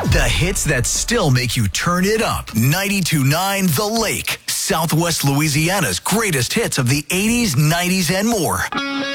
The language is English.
The hits that still make you turn it up. 92.9 The Lake, Southwest Louisiana's greatest hits of the 80s, 90s, and more.